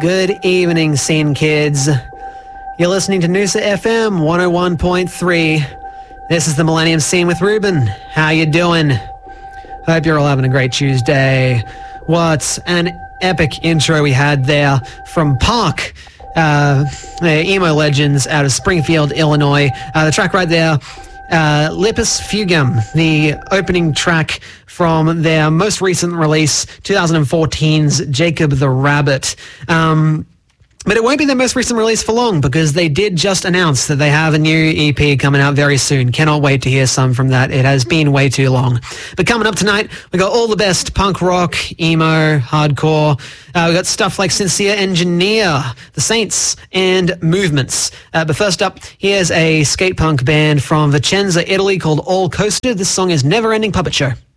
Good evening, Scene Kids. You're listening to Noosa FM 101.3. This is the Millennium Scene with Ruben. How you doing? Hope you're all having a great Tuesday. What an epic intro we had there from Park, emo legends out of Springfield, Illinois. The track right there, Lepus Fugum, the opening track from their most recent release, 2014's Jacob the Rabbit. But it won't be their most recent release for long, because they did just announce that they have a new EP coming out very soon. Cannot wait to hear some from that. It has been way too long. But coming up tonight, we got all the best punk rock, emo, hardcore. We got stuff like Sincere Engineer, The Saints, and Movements. But first up, here's a skate punk band from Vicenza, Italy called All Coasted. This song is Never Ending Puppet Show.